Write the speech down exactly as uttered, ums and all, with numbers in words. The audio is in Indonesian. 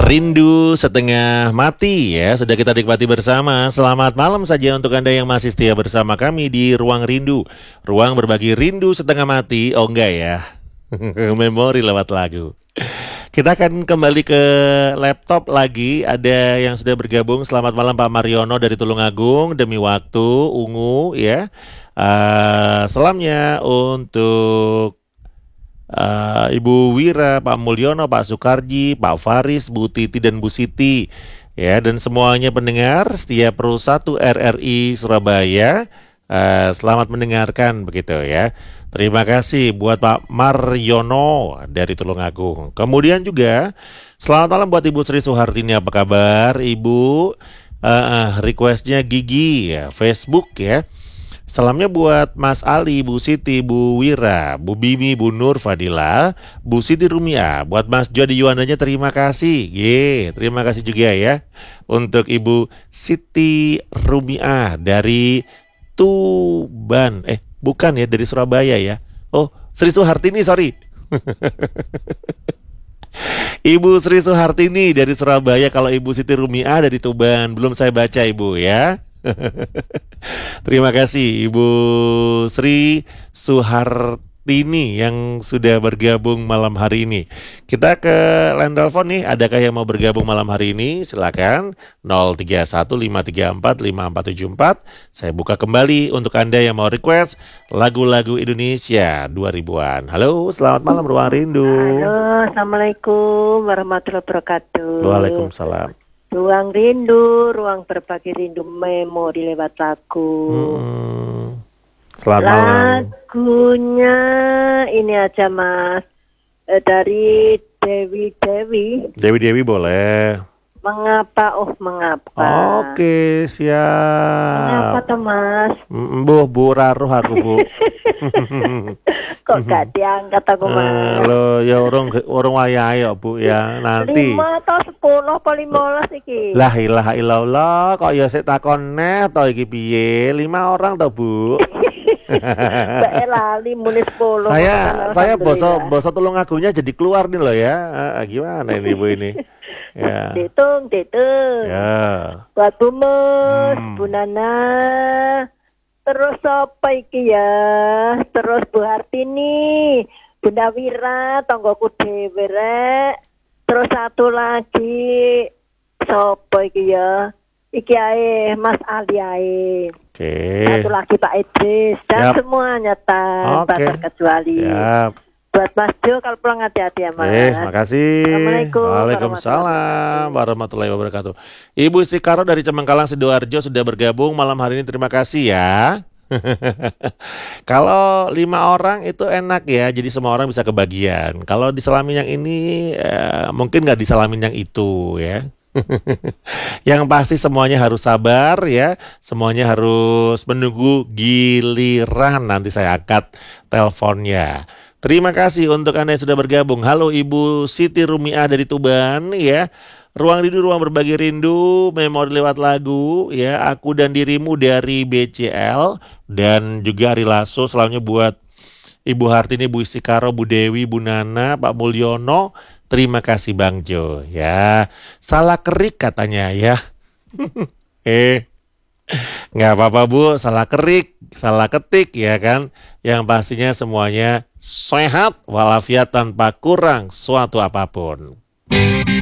Rindu setengah mati ya, sudah kita nikmati bersama. Selamat malam saja untuk Anda yang masih setia bersama kami di Ruang Rindu. Ruang berbagi rindu setengah mati. Oh enggak ya, memori lewat lagu. Kita akan kembali ke laptop lagi. Ada yang sudah bergabung. Selamat malam Pak Mariono dari Tulungagung. Demi waktu, Ungu ya. Uh, salamnya untuk Uh, Ibu Wira, Pak Mulyono, Pak Sukarji, Pak Faris, Bu Titi dan Bu Siti ya, dan semuanya pendengar setia Pro satu R R I Surabaya. Uh, selamat mendengarkan begitu ya. Terima kasih buat Pak Mariono dari Tulungagung. Kemudian juga selamat malam buat Ibu Sri Suhartini, apa kabar Ibu? Uh, requestnya Gigi ya, Facebook ya. Salamnya buat Mas Ali, Bu Siti, Bu Wira, Bu Bimi, Bu Nur Fadila, Bu Siti Rumia. Buat Mas Jody Yuwananya terima kasih. Ye, terima kasih juga ya untuk Ibu Siti Rumia dari Tuban. Eh, bukan ya, dari Surabaya ya. Oh, Sri Suhartini, sorry. Ibu Sri Suhartini dari Surabaya. Kalau Ibu Siti Rumia dari Tuban, belum saya baca Ibu ya. Terima kasih Ibu Sri Suhartini yang sudah bergabung malam hari ini. Kita ke line telepon nih. Adakah yang mau bergabung malam hari ini? Silakan nol tiga satu lima tiga empat lima empat tujuh empat. Saya buka kembali untuk Anda yang mau request lagu-lagu Indonesia dua ribuan. Halo, selamat malam Ruang Rindu. Halo, Assalamualaikum warahmatullahi wabarakatuh. Waalaikumsalam. Ruang Rindu, ruang berbagi rindu memori lewat lagu. Hmm. Selamat malam. Lagunya ini aja Mas, eh, dari Dewi Dewi. Dewi Dewi boleh. Mengapa oh mengapa? Oke, siap. Mengapa tuh Mas? Mm, Bu, Bu Raruh aku Bu. Kok gak diangkat aku Mas? Lo ya orang orang wayai ya Bu ya nanti. Lima atau sepuluh atau lima belas iki. La ilaha illallah, kok ya sik takon neh to iki piye? Lima orang to Bu. Mbak lali muni sepuluh. Saya saya boso boso Tulungagunya jadi keluar nih loh ya. Ah, gimana ini Bu ini? Ya. Ditung, ditung. Ya. Buat Bu Mus, Hmm. Bu Nana. Terus apa iki ya? Terus Bu Hartini, Bunda Wira, tonggoku dhewe rek. Terus satu lagi sapa iki ya? Iki ae Mas Ali ae. Oke. Satu lagi Pak Idris dan Siap. semuanya tan Oke. tak terkecuali. Siap. Buat Mas Jo kalau pulang hati-hati ya Mas. Eh, makasih. Assalamualaikum Waalaikumsalam warahmatullahi wabarakatuh. Ibu Istikaro dari Cemengkalang Sidoarjo sudah bergabung malam hari ini. Terima kasih ya. Kalau lima orang itu enak ya, jadi semua orang bisa kebagian. Kalau disalamin yang ini, eh, mungkin nggak disalamin yang itu ya. Yang pasti semuanya harus sabar ya, semuanya harus menunggu giliran nanti saya angkat teleponnya. Terima kasih untuk Anda yang sudah bergabung. Halo Ibu Siti Rumiah dari Tuban ya. Ruang Rindu, ruang berbagi rindu, memori lewat lagu ya. Aku dan dirimu dari B C L dan juga Ari Lasso. Selamanya buat Ibu Hartini, Bu Istikaro, Bu Dewi, Bu Nana, Pak Mulyono. Terima kasih Bang Jo ya. Salah kerik katanya ya. eh nggak apa-apa Bu, salah kerik, salah ketik ya kan. Yang pastinya semuanya sehat walafiat tanpa kurang suatu apapun.